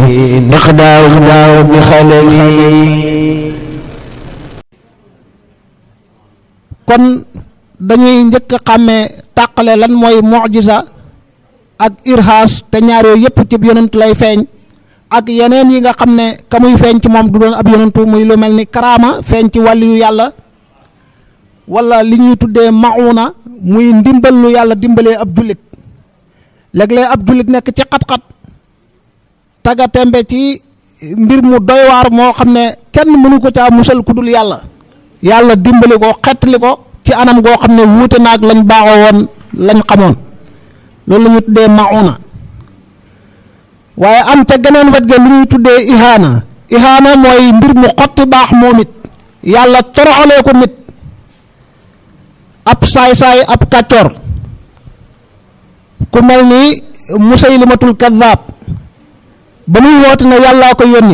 نقداو بخللي kon dañuy njëkk a xàmmee tàqale lan mooy mu'jiza ak irhaas te ñaar yooyu yëpp ci yonent lay feeñ ak yeneen yi nga xam ne ka muy feeñ ci moom du doon ab yonentu muy lu mel ni karaama feeñ ci wàllu yu yàlla wala li ñuy tuddee mauna muy ndimbal lu yàlla dimbalee ab jullit léeg-léeg ab jullit nekk ci xat-xat taga tembe ci mbir mu doy waar moo xam ne kenn mënu ko caa musal ku dul yàlla yàlla dimbali ko xettali ko ci anam goo xam ne wuute naag lañ baaxoo woon lañ xamoon loolu la ñuy tuddee mauna waaye am ca geneen wet ga lu ñuy tuddee ihaana mooy mbir mu xotti baax moom it yàlla toroxalee ko nit ab saay-saay ab kàccoor ku mel ni Musaylimatul Kaddaab ba muy woote ne yàllaa ko yónni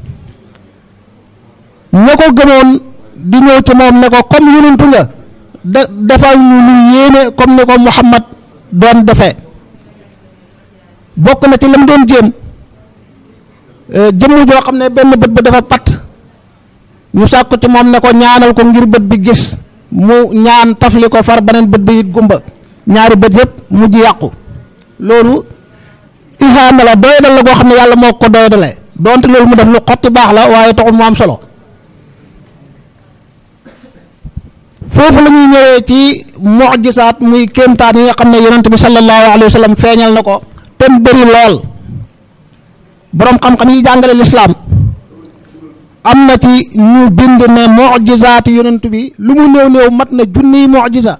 ña ko gëmoon di ñëw ci moom ne ko comme yonentu nga defal ñu lu yéene comme ni ko Muhammad doon defee bokk na ci lam doon jéem jëmm joo xam ne benn bët ba dafa pat ñu sàkku ci moom ne ko ñaanal ko ngir bët bi gis mu ñaan tafli ko far beneen bët bi it gumba ñaari bët yëpp mujj yàqu loolu ihaana la doydal la goo xam ne yàlla moo ko doydalee donte loolu mu def lu xotti baax la waaye taxul mu am solo foofu la ñuy ñëwee ci mu'jisaat muy kéemtaan yi nga xam ne yonent bi sallallahu alayhi wa sallam feeñal na ko te mu bëri lool boroom xam-xam yi jàngale lislaam am na ci ñu bind ne mu'jisaati yonent bi lu mu néew néew mat na junniy mu'jisa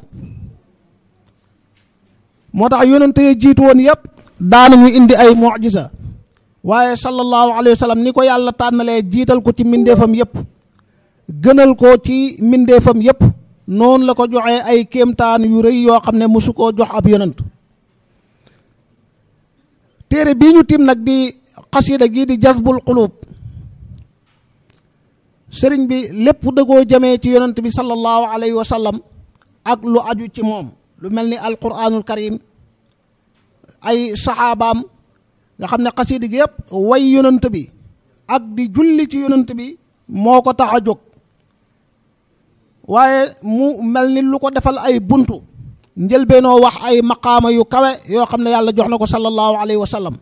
moo tax yonent yi jiitu woon yëpp daanañu indi ay mu'jisa waaye sallallahu alayhi wa sallam ni ko yàlla tànnalee jiital ko ci mbindeefam yëpp gënal ko ci mbindeefam yëpp noonu la ko joxee ay kéemtaan yu rëy yoo xam ne mosu koo jox ab yonent téere bii ñu tim nag di xasida gii di jazbul qulub sëriñ bi lépp dëggoo jëmee ci yonent bi sallallahu alayhi wa sallam ak lu aju ci moom lu mel ni alquranul karim ay saxaabaam nga xam ne xasida gi yëpp way yonent bi ak di julli ci yonent bi moo ko tax a jóg waaye mu mel ni lu ko defal ay buntu njëlbeenoo wax ay maqaama yu kawe yoo xam ne yàlla jox na ko sallallahu alayhi wa sallam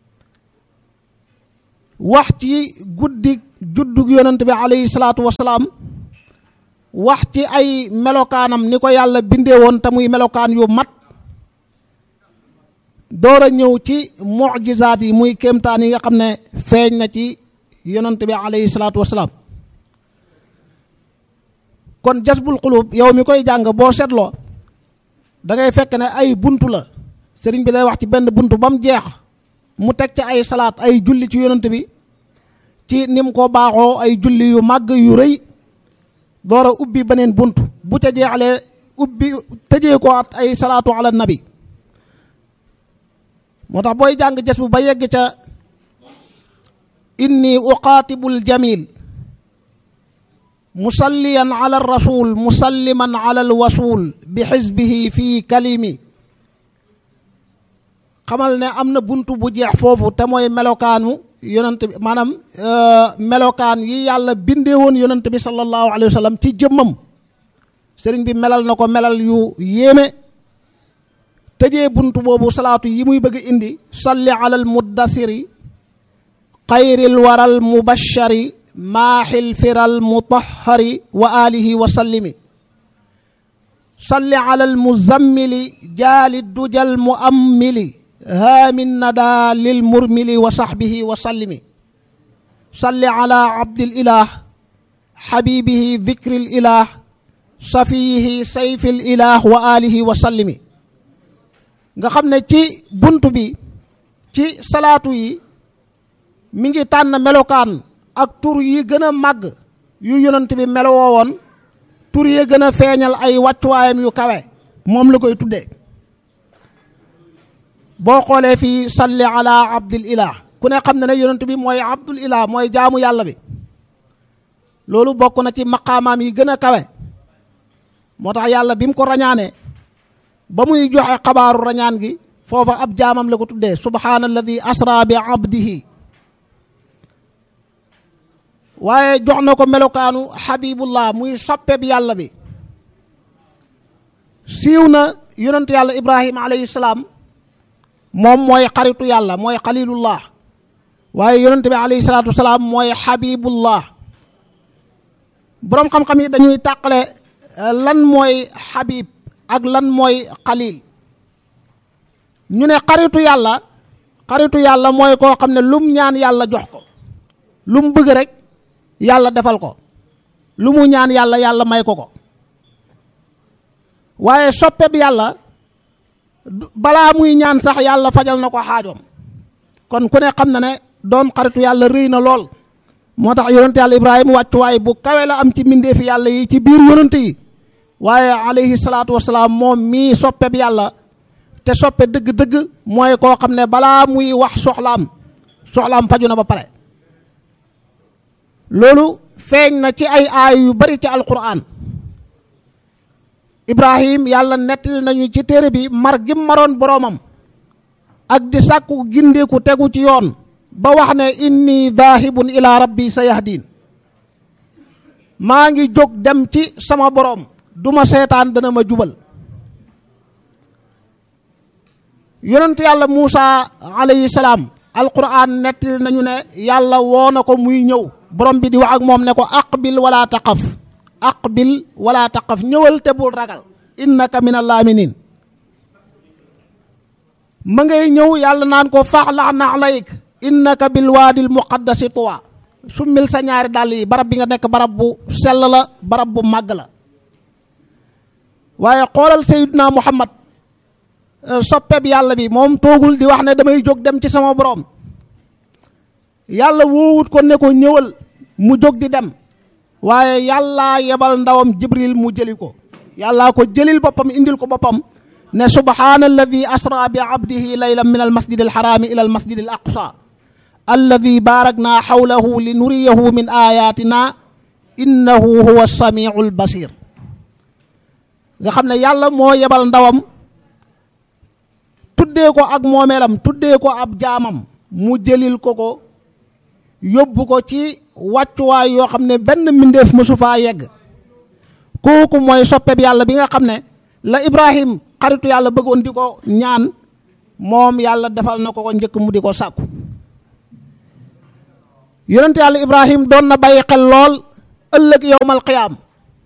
wax ci guddi juddug yonent bi alayhi salaatu wasalaam wax ci ay melokaanam ni ko yàlla bindee woon te muy melokaan yu mat door a ñëw ci mu'jizaat yi muy kéemtaan yi nga xam ne feeñ na ci yonent bi alayhi salaatu wasalaam kon jazbul qulub yow mi koy jàng boo seetloo da ngay fekk ne ay buntu la sëriñ bi day wax ci benn buntu ba mu jeex mu teg ci ay salaat ay julli ci yonent bi ci nim ko baaxoo ay julli yu màgg yu rëy door a ubbi beneen buntu bu ca jeexalee ubbi tëjee ko at ay salaatu ala nabi moo tax booy jàng jas bu ba yegg ca inni uqaatibul jamil musalliyan ala rasul musalliman ala alwasul bi xisbihi fii kalimi xamal ne am na buntu bu jeex foofu te mooy melokaanu yonent bi maanaam melokaan yi yàlla bindee woon yonent bi sallallahu alayhi wa sallam ci jëmmam sëriñ bi melal na ko melal yu yéeme tëjee buntu boobu salaatu yi muy bëgg indi salli ala al muddasiri xayril waral mubashari maaxil firal mutahari wa alihi wa sallimi salli ala al muzammili jaali dujal muammili haamin nada lil murmili wa sahbihi wa sallimi salli ala abdil ilah habibihi dhikril ilah safiyihi sayfil ilah wa alihi wa sallimi nga xam ne ci buntu bi ci salaatu yi mi ngi tànn melokaan ak tur yi gën a màgg yu yonent bi melowoo woon tur yi gën a feeñal ay wàccuwaayam yu kawe moom la koy tuddee boo xoolee fii salli ala abdil ilah ku ne xam ne ne yonent bi mooy abdul ilah mooy jaamu yàlla bi loolu bokk na ci maqaamaam yi gën a kawe moo tax yàlla bi mu ko rañaane ba muy joxe xabaaru rañaan gi foofa ab jaamam la ko tuddee subhaanalladi asra bi abdihi waaye jox na ko melokaanu xabibullah muy soppe bi yàlla bi. siiw na yonent yàlla ibrahima alayhi salaam moom mooy xaritu yàlla mooy xalilullah, waaye yonent bi alayhi salaatu wasalaam mooy xabibullah. boroom xam-xam yi dañuy tàqale lan mooy xabib ak lan mooy xalil. ñu ne xaritu yàlla mooy koo xam ne lum ñaan yàlla jox ko, lu mu bëgg rek yàlla defal ko, lu mu ñaan yàlla yàlla may ko ko. waaye soppe bi yàlla balaa muy ñaan sax yàlla fajal na ko xaajoom. kon ku ne xam na ne doon xaritu yàlla rëy na lool. moo tax yonent yàlla ibrahima wàccuwaay bu kawe la am ci mbindeefi yàlla yi ci biir yonent yi. waaye alayhi salaatu wasalaam moom mii soppe bi yàlla, te soppe dëgg-dëgg mooy koo xam ne balaa muy wax soxlaam faju na ba pare. loolu feeñ na ci ay aay yu bari ci alquran. ibrahim yàlla nettali nañu ci téere bi mar gi maroon boroomam ak di sàkku gindeeku tegu ci yoon ba wax ne inni daahibun ila rabbi sayahdin, maa ngi jóg dem ci sama boroom, duma seetaan dana ma jubal. yonent yàlla Muusa alayhi salaam alquran nettali nañu ne yàlla woo na ko muy ñëw, borom bi di wax ak moom ne ko aqbil wala taqaf ñëwal te bul ragal, innaka minal aaminin. ma ngay ñëw yàlla naan ko faxlax na'layk innaka bil waadil muqaddasi tuwa, summil sa ñaari dàll yi, barab bi nga nekk barab bu sell la, barab bu màgg la. waaye xoolal Seydina Muhammad soppeb yàlla bi, moom toogul di wax ne damay jóg dem ci sama borom. yàlla woowut ko ne ko ñëwal mu jóg di dem, waaye yàllaa yebal ndawam Jibril mu jëli ko. yàllaa ko jëlil boppam indil ko boppam ne subhaana alladi asra bi abdihi laylan min almasjid alxaraami ila almasjid al aqsa alladi baarakna xawlahu li nuriyahu min ayatina innahu huwa samiu albasir. nga xam ne yàlla moo yebal ndawam tuddee ko ak moomeelam, tuddee ko ab jaamam, mu jëlil ko yóbbu ko ci wàccuwaay yoo xam ne benn mbindeef mësu faa yegg. kooku mooy soppeb yàlla bi nga xam ne la Ibrahim xaritu yàlla bëggoon di ko ñaan, moom yàlla defal na ko njëkk mu di ko sàkku. yonent yàlla Ibrahim doon na bàyyi xel lool ëllëg yowmal qiyaam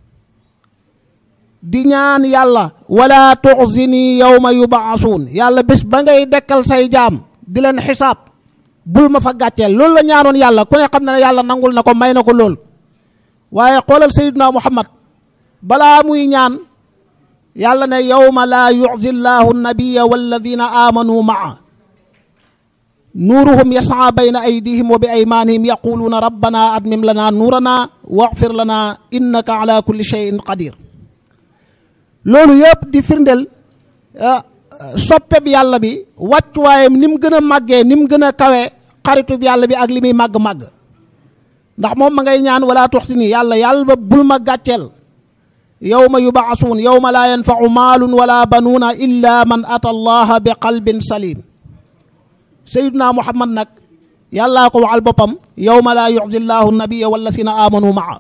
di ñaan yàlla wala tuxzini yawma yubaasuun, yàlla bés ba ngay dekkal say jaam di leen xisaab bul ma fa gàcceel. loolu la ñaanoon yàlla, ku ne xam na ne yàlla nangul na ko, may na ko lool. waaye xoolal Seydina Muhammad balaa muy ñaan yàlla ne yawma laa yuxzi llahu nabiya walladina amanu maa nuuruhum yasaa bayna aydihim wa bi aymanihim yaquluuna rabbana admim lana nuurana waxfir lana innaka ala kulli cheyin qadir. loolu yëpp di firndeel soppe bi yàlla bi wàccuwaayam ni mu gën a màggee, ni mu gën a kawe xaritu bi yàlla bi ak li muy màgg-màgg. ndax moom ma ngay ñaan wala tuxtini, yàlla ba bul ma gàcceel. yawma yubaasuun yawma laa yanfau maalun wala banuuna illa man ata allaha bi qalbin salim. Seydina Muhammad nag yàllaa ko waxal boppam yawma laa yuxzi llahu nabiya wallasina amanu maa.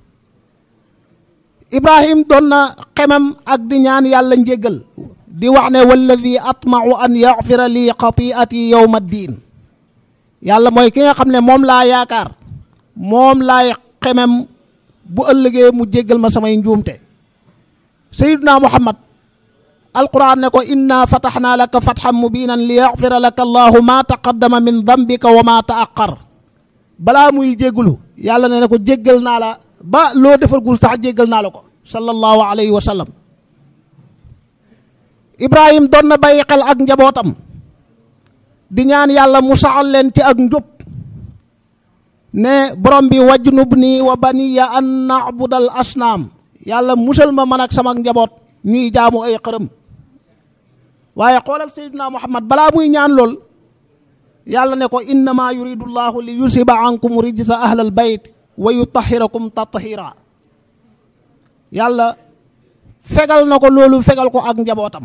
Ibrahim doon na xemam ak di ñaan yàlla njéggal, di wax ne walladi atmau an yaxfira li xatiati yowma ddin. yàlla mooy ki nga xam ne moom laa yaakaar, moom laay xemam bu ëllëgee mu jéggal ma samay njuumte. Sayyiduna Muhammad alquran ne ko inna fataxna laka fatxan mubinan li yaxfira laka allahu ma taqaddama min dambika wa ma taaqar. balaa muy jéggalu yàlla ne ko jéggal naa la ba loo defagul sax jéggal naa la ko sallallahu alayhi wa sallam. Ibrahim doon na bàyyi xel ak njabootam di ñaan yàlla mu saxal leen ci ak njub, ne borom bi wajnubni wa baniya an na'budal asnaam, yàlla musal ma man ak sama njaboot ñuy jaamu ay xërëm. waaye xoolal Seydina Muhammad balaa muy ñaan lool yàlla ne ko innama yuridu llahu li yusiba ankum rijsa ahlal bayt wa yutahhirakum tathira. yàlla fegal na ko loolu, fegal ko ak njabootam.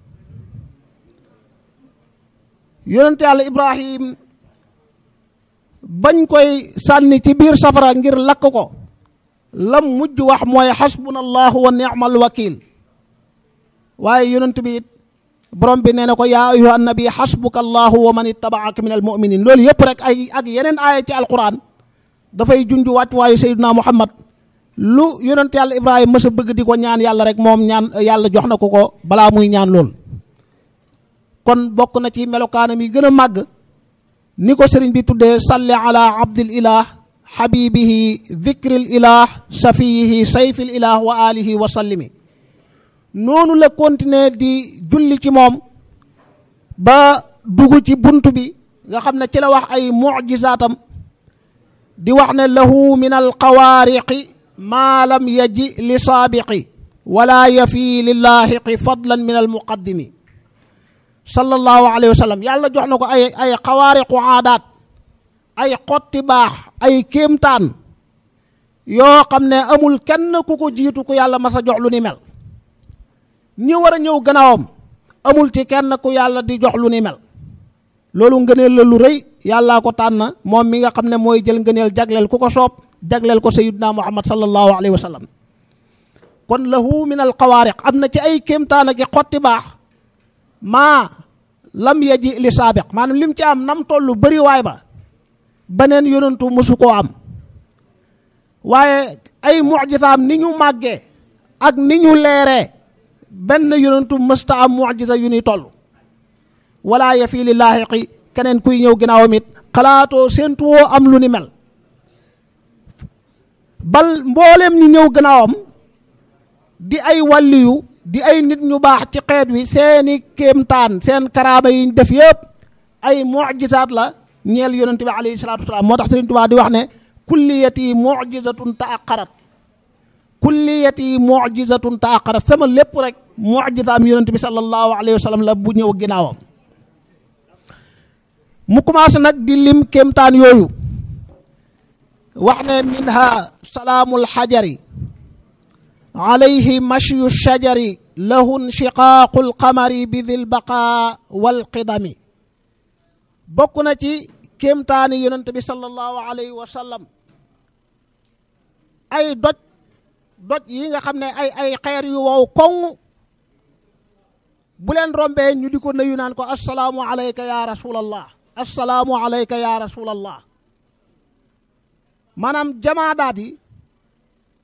yonent yàlla Ibrahim bañ koy sànni ci biir safara ngir lakk ko lam mujj wax mooy xasbunallahu wa ni'mal wakiil. waaye yonent bi it borom bi nee na ko yaa ayyuha nabi xasbuka allahu wa man ittabaaka min al muminin. loolu yëpp rek ay ak yeneen aaya ci alquran dafay junj wàcc waayu sayyidina muhammad. lu yonent yàlla ibrahima mës a bëgg di ko ñaan yàlla rek moom ñaan yàlla jox na ko balaa muy ñaan lool. kon bokk na ci melokaanam yi gën a màgg ni ko sëriñ bi tuddee salli ala abdil ilah habibihi dhikril ilah safiyihi sayfil ilah wa alihi wa sallimi. noonu la continuer di julli ci moom ba dugg ci bunt bi nga xam ne ci la wax ay mu'jizaatam di wax ne lahu min alqawaariqi maa lam yaji li saabiqi wala yafi lillaahiqi fadlan min almuqaddimi sallallahu alayhi wa sallam. yàlla jox na ko ay xawaariqu aadaat, ay xotti baax, ay kéemtaan yoo xam ne amul kenn ku ko jiitu ku yàlla mas a jox lu ni mel. ñi war a ñëw gannaawam amul ci kenn ku yàlla di jox lu ni mel. loolu ngëneel la lu rëy yàllaa ko tànn moom mi nga xam ne mooy jël ngëneel jagleel ku ko soob, jagleel ko sayyidina muhammad sallallahu alayhi wa sallam. kon lahu min al xawaariq am na ci ay kéemtaan ak i xotti baax maa lam yaji li saabiq, maanaam lim ci am nam tollu bëri waay ba beneen yonentu mosu koo am. waaye ay mucjisaam ni ñu màggee ak ni ñu leeree benn yonentu mësta am mucjisa yu ni toll. wala yafi li laaxiqi keneen kuy ñëw ginnaawam it xalaatoo séentu woo am lu ni mel. bal mbooleem ñi ñëw gannaawam di ay wàlliyu di ay nit ñu baax ci xeet wi seeni kéemtaan seen karaama yi ñu def yëpp ay mucjisaat la ñeel yonente bi alayhi salaatu wasalaam. moo tax Sëriñ Tuubaa di wax ne kulliyati mucjizatun taaqarat, kulliyati mucjizatun taaqarat, sama lépp rek mucjisaam yonente bi sallallahu alayhi wa sallam la bu ñëw ginnaawam. mu commencé nag di lim kéemtaan yooyu wax ne minha salaamul xajari alayhi mashyu shajari lahu inshiqaaqul qamari bi dil baqa wal qidami. bokk na ci kéemtaani yonent bi sallallahu alayhi wa sallam ay doj yi nga xam ne ay xeer yu wow koŋ bu leen rombee ñu di ko nuyu naan ko assalaamu alayka ya rasulallah, assalaamu alayka ya rasulallah. maanaam jamaadaat yi